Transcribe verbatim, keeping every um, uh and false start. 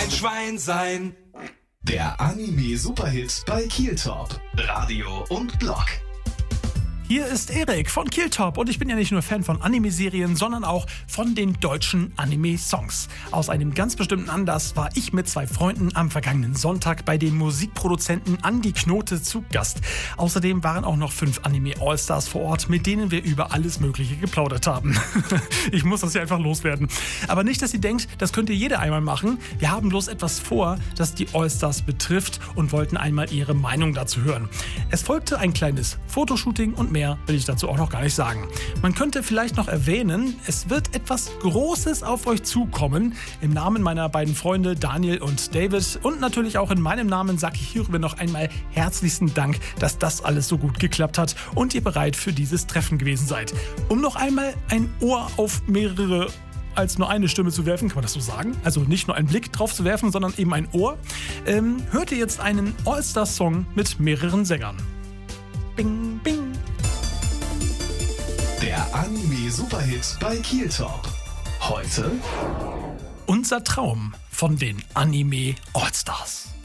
kein Schwein sein. Der Anime-Superhit bei Kieltop. Radio und Blog. Hier ist Erik von Kieltop und ich bin ja nicht nur Fan von Anime-Serien, sondern auch von den deutschen Anime-Songs. Aus einem ganz bestimmten Anlass war ich mit zwei Freunden am vergangenen Sonntag bei dem Musikproduzenten Andi Knote zu Gast. Außerdem waren auch noch fünf Anime-Allstars vor Ort, mit denen wir über alles Mögliche geplaudert haben. Ich muss das ja einfach loswerden. Aber nicht, dass ihr denkt, das könnt ihr jeder einmal machen. Wir haben bloß etwas vor, das die Allstars betrifft und wollten einmal ihre Meinung dazu hören. Es folgte ein kleines Fotoshooting und mehr will ich dazu auch noch gar nicht sagen. Man könnte vielleicht noch erwähnen, es wird etwas Großes auf euch zukommen. Im Namen meiner beiden Freunde Daniel und David und natürlich auch in meinem Namen sage ich hierüber noch einmal herzlichsten Dank, dass das alles so gut geklappt hat und ihr bereit für dieses Treffen gewesen seid. Um noch einmal ein Ohr auf mehrere als nur eine Stimme zu werfen, kann man das so sagen? Also nicht nur einen Blick drauf zu werfen, sondern eben ein Ohr. Ähm, hört ihr jetzt einen All-Star-Song mit mehreren Sängern. Bing, bing. Der Anime-Superhit bei Kieltop. Heute Unser Traum von den Anime Allstars.